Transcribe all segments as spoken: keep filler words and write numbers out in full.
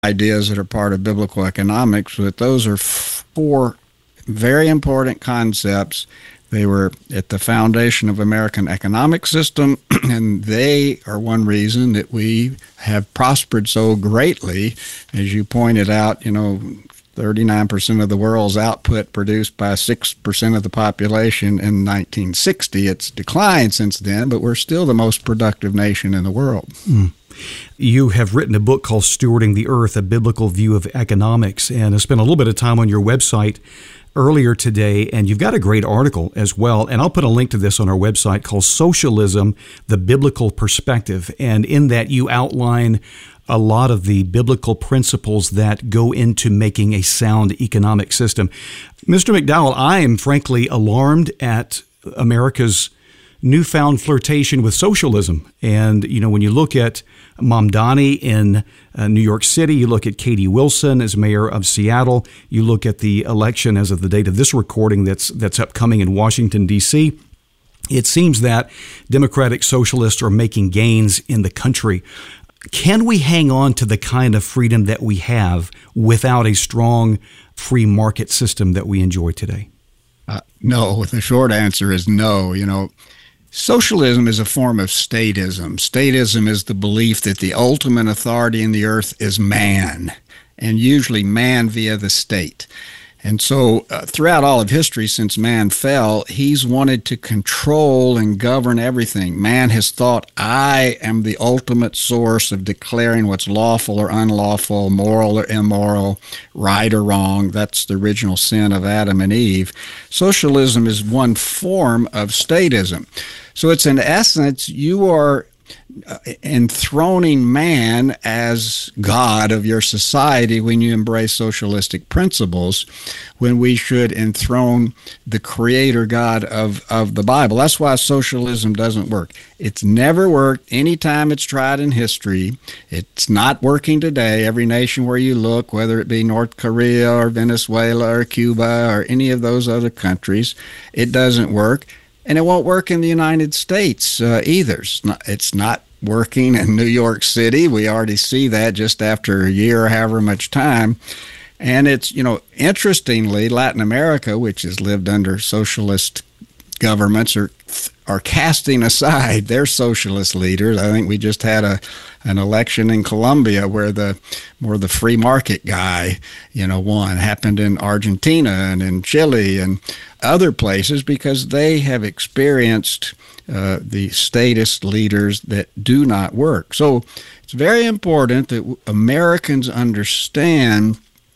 ideas that are part of biblical economics, but those are four very important concepts. They were at the foundation of American economic system, and they are one reason that we have prospered so greatly. As you pointed out, you know, thirty-nine percent of the world's output produced by six percent of the population in nineteen sixty. It's declined since then, but we're still the most productive nation in the world. Mm. You have written a book called Stewarding the Earth, A Biblical View of Economics, and I spent a little bit of time on your website earlier today, and you've got a great article as well, and I'll put a link to this on our website called Socialism, the Biblical Perspective, and in that you outline a lot of the biblical principles that go into making a sound economic system. Mister McDowell, I am frankly alarmed at America's newfound flirtation with socialism. And, you know, when you look at Mamdani in uh, New York City, you look at Katie Wilson as mayor of Seattle, you look at the election as of the date of this recording that's that's upcoming in Washington, D C, it seems that Democratic socialists are making gains in the country. Can we hang on to the kind of freedom that we have without a strong free market system that we enjoy today? Uh, no, the short answer is no. You know, socialism is a form of statism. Statism is the belief that the ultimate authority in the earth is man, and usually man via the state. And so uh, throughout all of history, since man fell, he's wanted to control and govern everything. Man has thought, I am the ultimate source of declaring what's lawful or unlawful, moral or immoral, right or wrong. That's the original sin of Adam and Eve. Socialism is one form of statism. So it's in essence, you are enthroning man as God of your society when you embrace socialistic principles, when we should enthrone the creator God of, of the Bible. That's why socialism doesn't work. It's never worked any time it's tried in history. It's not working today. Every nation where you look, whether it be North Korea or Venezuela or Cuba or any of those other countries, it doesn't work. And it won't work in the United States uh, either. It's not, it's not working in New York City. We already see that just after a year or however much time. And it's, you know, interestingly, Latin America, which has lived under socialist governments, are are casting aside their socialist leaders. I think we just had a an election in Colombia where the more the free market guy, you know, won. It happened in Argentina and in Chile and other places because they have experienced uh, the statist leaders that do not work. So it's very important that Americans understand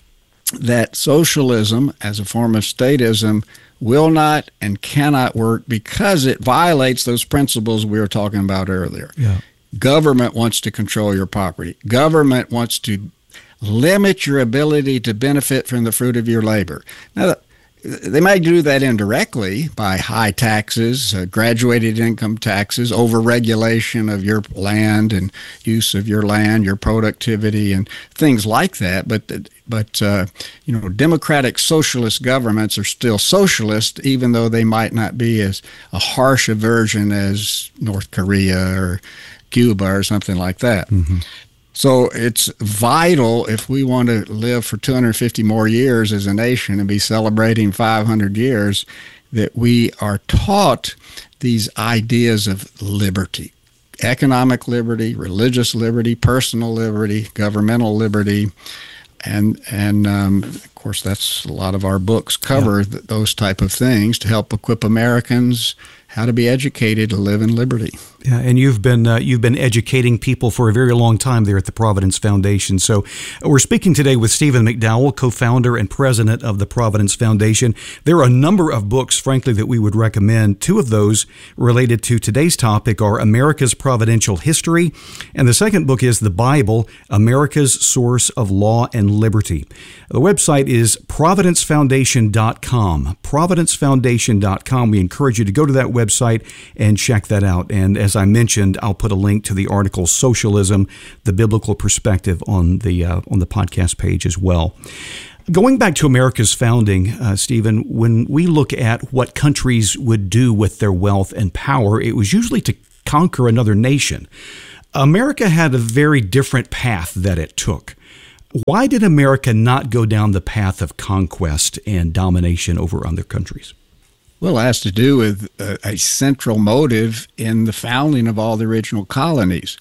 that socialism as a form of statism will not and cannot work because it violates those principles we were talking about earlier. Yeah. Government wants to control your property. Government wants to limit your ability to benefit from the fruit of your labor. Now, they might do that indirectly by high taxes, uh, graduated income taxes, over-regulation of your land and use of your land, your productivity, and things like that. But, but uh, you know, democratic socialist governments are still socialist, even though they might not be as a harsh a version as North Korea or Cuba or something like that. Mm-hmm. So it's vital if we want to live for two hundred fifty more years as a nation and be celebrating five hundred years that we are taught these ideas of liberty, economic liberty, religious liberty, personal liberty, governmental liberty. And, and um, of course, that's a lot of our books cover yeah. th- those type of things to help equip Americans how to be educated to live in liberty. Yeah, and you've been uh, you've been educating people for a very long time there at the Providence Foundation. So uh, we're speaking today with Stephen McDowell, co-founder and president of the Providence Foundation. There are a number of books, frankly, that we would recommend. Two of those related to today's topic are America's Providential History, and the second book is The Bible, America's Source of Law and Liberty. The website is providence foundation dot com, providence foundation dot com. We encourage you to go to that website website and check that out. And as I mentioned, I'll put a link to the article Socialism, the Biblical Perspective on the uh, on the podcast page as well. Going back to America's founding, uh, Stephen, when we look at what countries would do with their wealth and power, it was usually to conquer another nation. America had a very different path that it took. Why did America not go down the path of conquest and domination over other countries? Well, it has to do with a, a central motive in the founding of all the original colonies.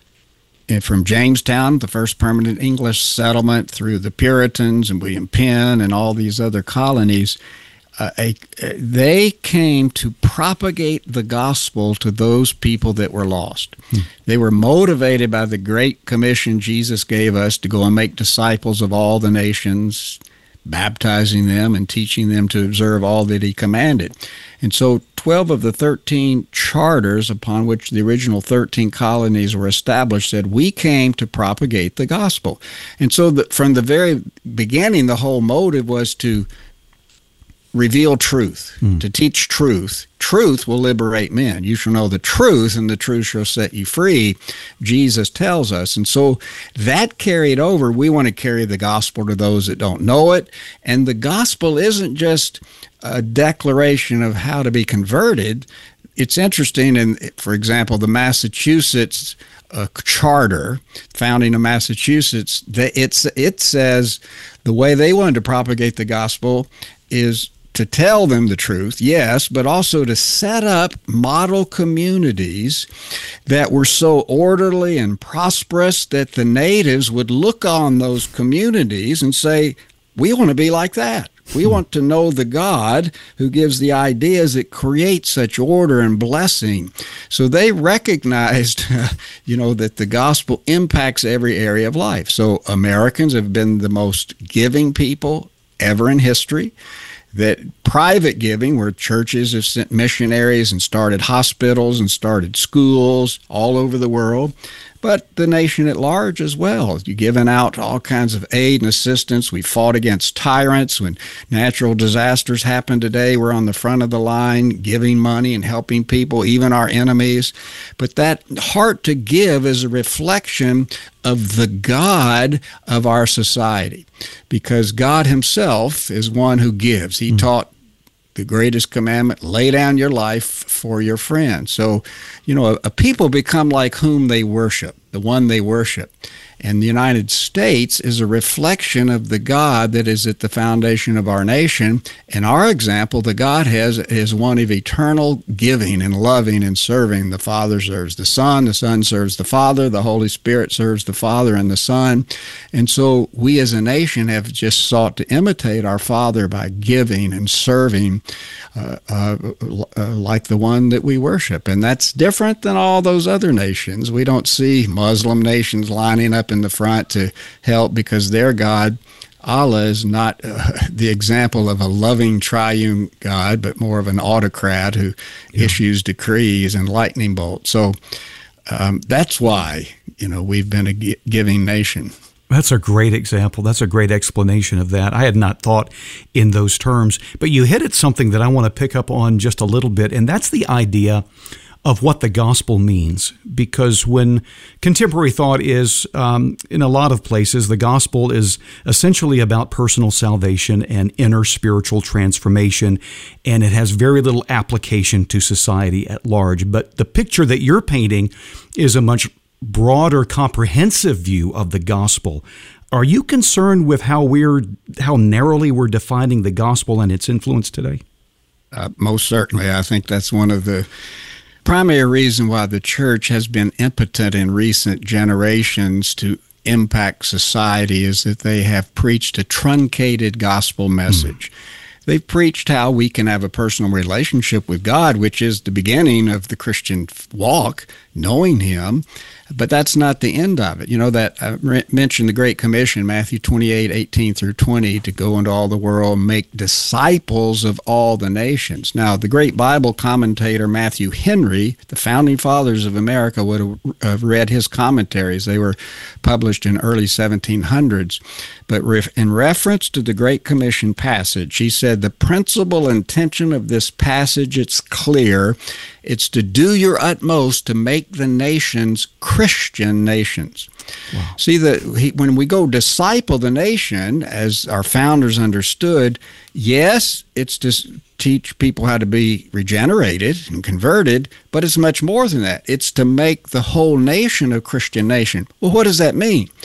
And from Jamestown, the first permanent English settlement, through the Puritans and William Penn and all these other colonies, uh, a, a, they came to propagate the gospel to those people that were lost. Hmm. They were motivated by the Great Commission Jesus gave us to go and make disciples of all the nations, baptizing them and teaching them to observe all that he commanded. And so twelve of the thirteen charters upon which the original thirteen colonies were established said, we came to propagate the gospel. And so the, from the very beginning, the whole motive was to reveal truth, mm. to teach truth. Truth will liberate men. You shall know the truth, and the truth shall set you free, Jesus tells us. And so that carried over. We want to carry the gospel to those that don't know it. And the gospel isn't just a declaration of how to be converted. It's interesting, and for example, the Massachusetts uh, charter, founding of Massachusetts, they, it's, it says the way they wanted to propagate the gospel is to tell them the truth, yes, but also to set up model communities that were so orderly and prosperous that the natives would look on those communities and say, we want to be like that. We want to know the God who gives the ideas that create such order and blessing. So they recognized, you know, that the gospel impacts every area of life. So Americans have been the most giving people ever in history. That private giving, where churches have sent missionaries and started hospitals and started schools all over the world, but the nation at large as well. You're giving out all kinds of aid and assistance. We fought against tyrants. When natural disasters happen today, we're on the front of the line giving money and helping people, even our enemies. But that heart to give is a reflection of the God of our society, because God himself is one who gives. He mm-hmm. taught the greatest commandment, lay down your life for your friend. So, you know, a, a people become like whom they worship, the one they worship. And the United States is a reflection of the God that is at the foundation of our nation. And our example, the God has, is one of eternal giving and loving and serving. The Father serves the Son, the Son serves the Father, the Holy Spirit serves the Father and the Son. And so we as a nation have just sought to imitate our Father by giving and serving uh, uh, uh, like the one that we worship. And that's different than all those other nations. We don't see Muslim nations lining up in the front to help because their God, Allah, is not uh, the example of a loving triune God, but more of an autocrat who yeah. issues decrees and lightning bolts. So um, that's why, you know, we've been a gi- giving nation. That's a great example. That's a great explanation of that. I had not thought in those terms, but you hit at something that I want to pick up on just a little bit, and that's the idea of what the gospel means. Because when contemporary thought is, um, in a lot of places, the gospel is essentially about personal salvation and inner spiritual transformation, and it has very little application to society at large. But the picture that you're painting is a much broader, comprehensive view of the gospel. Are you concerned with how we're, how narrowly we're defining the gospel and its influence today? Uh, most certainly. I think that's one of the primary reason why the church has been impotent in recent generations to impact society is that they have preached a truncated gospel message. Mm. They've preached how we can have a personal relationship with God, which is the beginning of the Christian walk, knowing Him, but that's not the end of it. You know, that I re- mentioned the Great Commission, Matthew twenty-eight, eighteen through twenty, to go into all the world and make disciples of all the nations. Now, the great Bible commentator Matthew Henry, the founding fathers of America, would have read his commentaries. They were published in early seventeen hundreds. But in reference to the Great Commission passage, he said, the principal intention of this passage, it's clear. It's to do your utmost to make the nations Christian nations. Wow. See, the, he, when we go disciple the nation, as our founders understood, yes, it's to teach people how to be regenerated and converted, but it's much more than that. It's to make the whole nation a Christian nation. Well, what does that mean?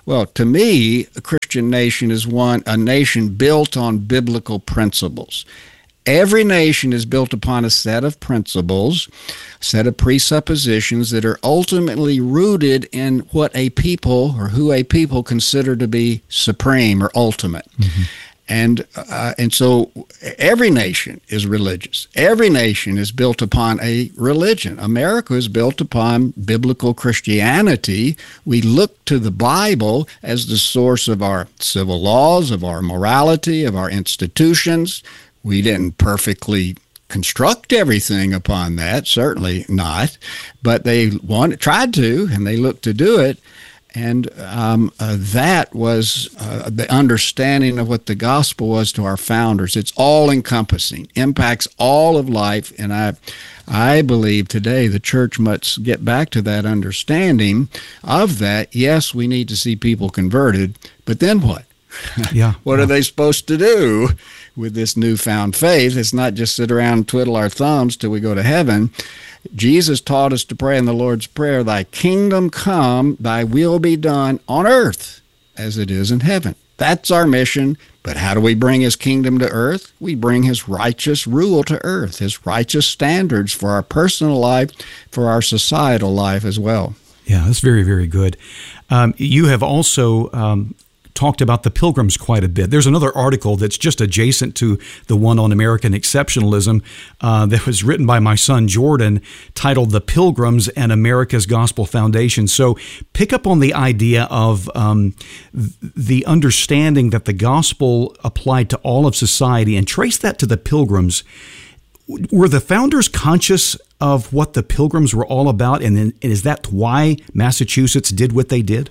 Well, to me, a Christian nation is one a nation built on biblical principles. Every nation is built upon a set of principles, a set of presuppositions that are ultimately rooted in what a people or who a people consider to be supreme or ultimate. Mm-hmm. And uh, and so every nation is religious. Every nation is built upon a religion. America is built upon biblical Christianity. We look to the Bible as the source of our civil laws, of our morality, of our institutions. We didn't perfectly construct everything upon that, certainly not, but they wanted, tried to, and they looked to do it. And um, uh, that was uh, the understanding of what the gospel was to our founders. It's all-encompassing, impacts all of life, and I I believe today the church must get back to that understanding of that. Yes, we need to see people converted, but then what? Yeah. What yeah. are they supposed to do with this newfound faith? It's not just sit around and twiddle our thumbs till we go to heaven. Jesus taught us to pray in the Lord's Prayer, "Thy kingdom come, thy will be done on earth as it is in heaven." That's our mission. But how do we bring his kingdom to earth? We bring his righteous rule to earth, his righteous standards for our personal life, for our societal life as well. Yeah, that's very, very good. Um, you have also um, talked about the Pilgrims quite a bit. There's another article that's just adjacent to the one on American exceptionalism uh, that was written by my son Jordan, titled "The Pilgrims and America's Gospel Foundation." So pick up on the idea of um, the understanding that the gospel applied to all of society and trace that to the Pilgrims. Were the founders conscious of what the Pilgrims were all about, and then is that why Massachusetts did what they did?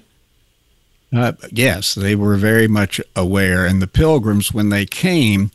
Uh, yes, they were very much aware. And the Pilgrims, when they came,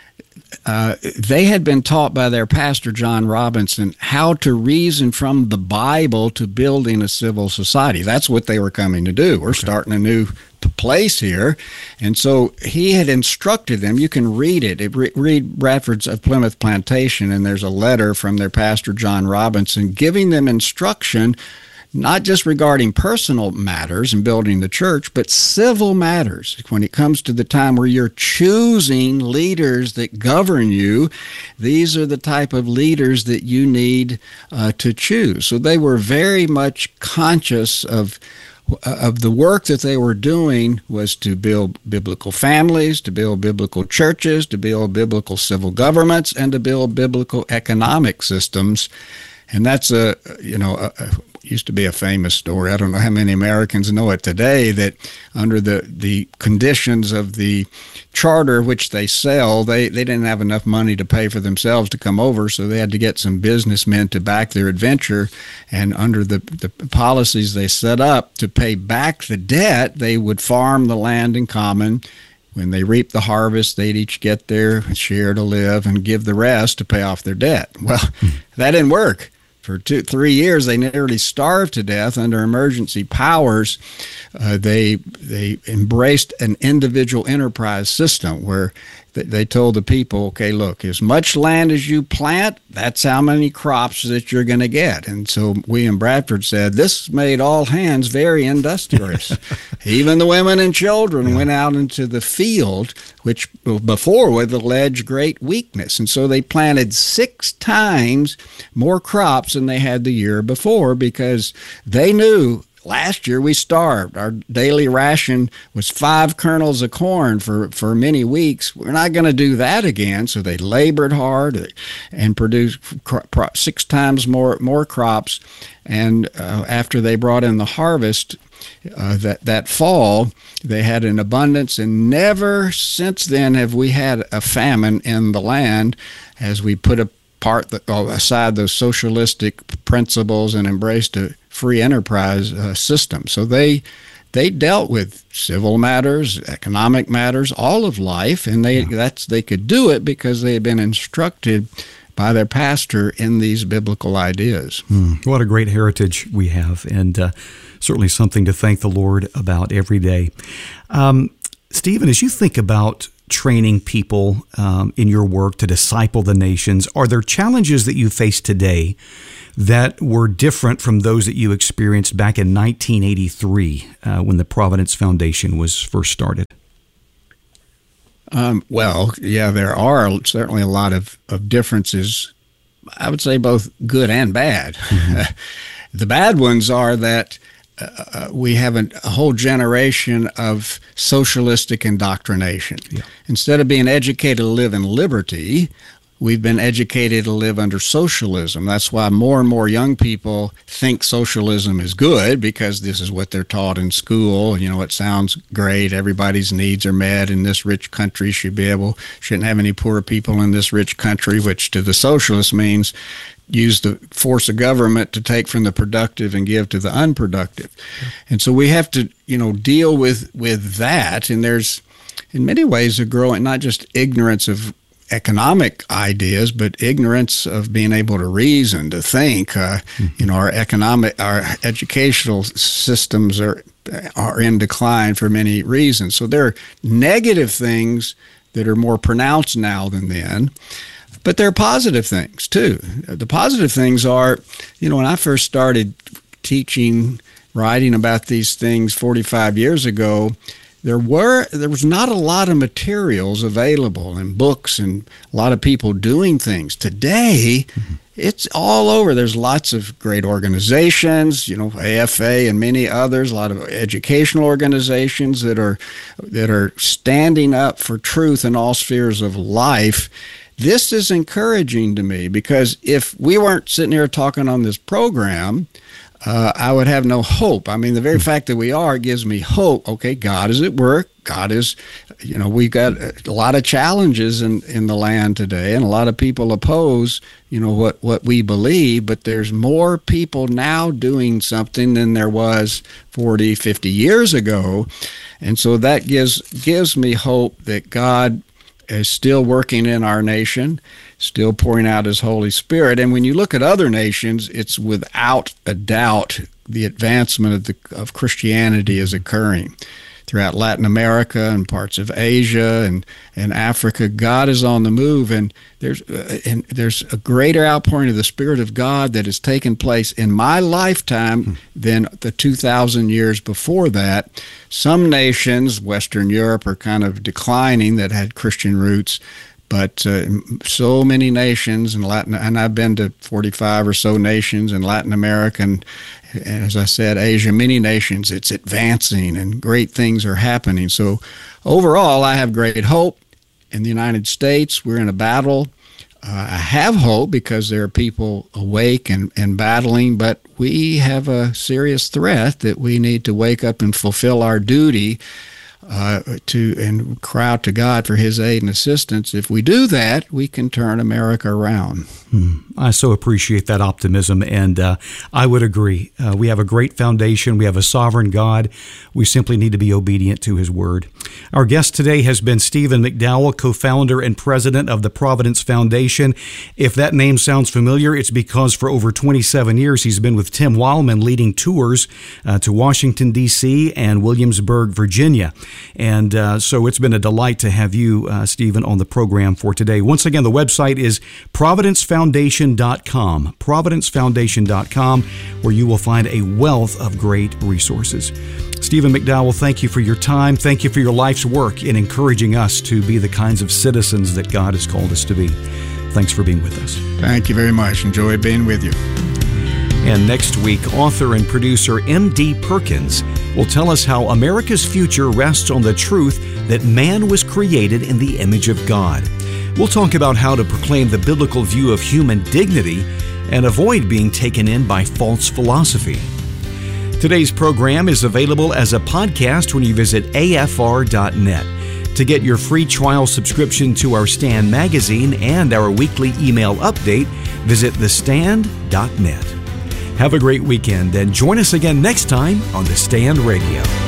uh, they had been taught by their pastor, John Robinson, how to reason from the Bible to building a civil society. That's what they were coming to do. We're okay. starting a new place here. And so he had instructed them. You can read it. it re- read Bradford's of Plymouth Plantation, and there's a letter from their pastor, John Robinson, giving them instruction not just regarding personal matters and building the church, but civil matters. When it comes to the time where you're choosing leaders that govern you, these are the type of leaders that you need uh, to choose. So they were very much conscious of of the work that they were doing was to build biblical families, to build biblical churches, to build biblical civil governments, and to build biblical economic systems. And that's a, you know, a, a, used to be a famous story. I don't know how many Americans know it today, that under the, the conditions of the charter which they sell, they, they didn't have enough money to pay for themselves to come over, so they had to get some businessmen to back their adventure. And under the, the policies they set up to pay back the debt, they would farm the land in common. When they reaped the harvest, they'd each get their share to live and give the rest to pay off their debt. Well, that didn't work. For two, three years, they nearly starved to death under emergency powers. Uh, they they embraced an individual enterprise system where th- they told the people, okay, look, as much land as you plant, that's how many crops that you're going to get. And so William Bradford said, this made all hands very industrious. Even the women and children yeah. went out into the field, which before would allege great weakness. And so they planted six times more crops than they had the year before, because they knew last year we starved. Our daily ration was five kernels of corn for, for many weeks. We're not going to do that again. So they labored hard and produced six times more more crops. And uh, after they brought in the harvest uh, that, that fall, they had an abundance. And never since then have we had a famine in the land, as we put a part aside those socialistic principles and embraced a free enterprise uh, system. So they they dealt with civil matters, economic matters, all of life, and they yeah. that's they could do it because they had been instructed by their pastor in these biblical ideas. Mm, what a great heritage we have, and uh, certainly something to thank the Lord about every day. Um, Stephen, as you think about training people um, in your work to disciple the nations. Are there challenges that you face today that were different from those that you experienced back in nineteen eighty-three uh, when the Providence Foundation was first started? Um, well, yeah, there are certainly a lot of, of differences. I would say both good and bad. Mm-hmm. The bad ones are that uh, we have a, a whole generation of socialistic indoctrination. Yeah. Instead of being educated to live in liberty, we've been educated to live under socialism. That's why more and more young people think socialism is good, because this is what they're taught in school. You know, it sounds great. Everybody's needs are met in this rich country. Should be able, shouldn't have any poor people in this rich country, which to the socialists means use the force of government to take from the productive and give to the unproductive. Yeah. And so we have to, you know, deal with, with that. And there's, in many ways, a growing, not just ignorance of economic ideas, but ignorance of being able to reason, to think. Uh, mm-hmm. You know, our economic, our educational systems are are in decline for many reasons. So there are negative things that are more pronounced now than then, but there are positive things too. The positive things are, you know, when I first started teaching, writing about these things forty-five years ago, There were there was not a lot of materials available in books and a lot of people doing things. Today, mm-hmm. it's all over. There's lots of great organizations, you know, A F A and many others, a lot of educational organizations that are that are standing up for truth in all spheres of life. This is encouraging to me, because if we weren't sitting here talking on this program, Uh, I would have no hope. I mean, the very fact that we are gives me hope. Okay, God is at work. God is, you know, we've got a lot of challenges in, in the land today, and a lot of people oppose, you know, what, what we believe, but there's more people now doing something than there was forty, fifty years ago. And so that gives gives me hope that God is still working in our nation, still pouring out his Holy Spirit. And when you look at other nations, it's without a doubt the advancement of, the, of Christianity is occurring. Throughout Latin America and parts of Asia and, and Africa, God is on the move, and there's uh, and there's a greater outpouring of the Spirit of God that has taken place in my lifetime hmm. than the two thousand years before that. Some nations, Western Europe, are kind of declining that had Christian roots, but uh, so many nations in Latin, and I've been to forty-five or so nations in Latin America, and, and as I said, Asia, many nations, it's advancing and great things are happening. So overall, I have great hope. In the United States, we're in a battle. Uh, I have hope because there are people awake and, and battling, but we have a serious threat that we need to wake up and fulfill our duty Uh, to and cry out to God for his aid and assistance. If we do that, we can turn America around. Hmm. I so appreciate that optimism, and uh, I would agree. Uh, we have a great foundation. We have a sovereign God. We simply need to be obedient to his word. Our guest today has been Stephen McDowell, co-founder and president of the Providence Foundation. If that name sounds familiar, it's because for over twenty-seven years he's been with Tim Wildman leading tours uh, to Washington, D C and Williamsburg, Virginia. And uh, so it's been a delight to have you, uh, Stephen, on the program for today. Once again, the website is providence foundation dot com, providence foundation dot com, where you will find a wealth of great resources. Stephen McDowell, thank you for your time. Thank you for your life's work in encouraging us to be the kinds of citizens that God has called us to be. Thanks for being with us. Thank you very much. Enjoy being with you. And next week, author and producer M D Perkins will tell us how America's future rests on the truth that man was created in the image of God. We'll talk about how to proclaim the biblical view of human dignity and avoid being taken in by false philosophy. Today's program is available as a podcast when you visit A F R dot net. To get your free trial subscription to our Stand magazine and our weekly email update, visit the stand dot net. Have a great weekend and join us again next time on The Stand Radio.